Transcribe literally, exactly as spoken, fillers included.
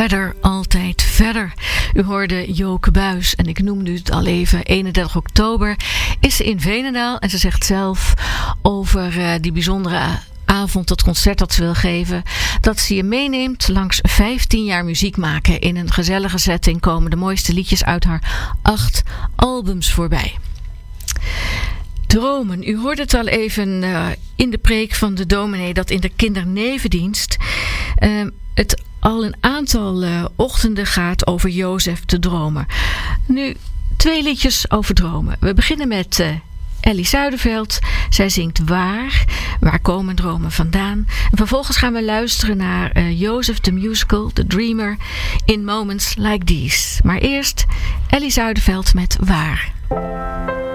Verder, altijd verder. U hoorde Joke Buis en ik noemde het al even. eenendertig oktober is ze in Veenendaal en ze zegt zelf over uh, die bijzondere avond, dat concert dat ze wil geven, dat ze je meeneemt langs vijftien jaar muziek maken. In een gezellige setting komen de mooiste liedjes uit haar acht albums voorbij. Dromen. U hoorde het al even uh, in de preek van de dominee dat in de kindernevendienst uh, het al een aantal uh, ochtenden gaat over Jozef te dromen. Nu, twee liedjes over dromen. We beginnen met uh, Ellie Zuiderveld. Zij zingt Waar. Waar komen dromen vandaan? En vervolgens gaan we luisteren naar uh, Jozef the Musical, The Dreamer, in Moments Like These. Maar eerst Ellie Zuiderveld met Waar.